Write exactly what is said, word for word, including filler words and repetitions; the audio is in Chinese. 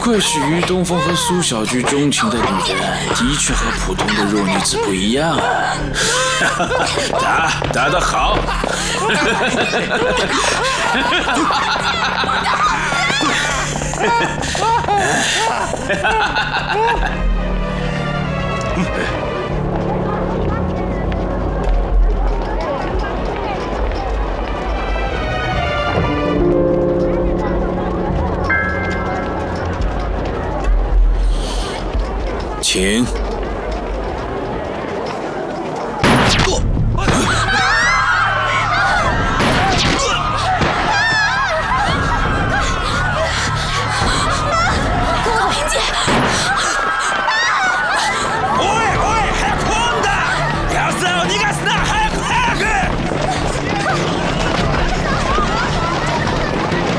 愧是于东风和苏小菊钟情的女人，的确和普通的弱女子不一样啊！打打得好！请。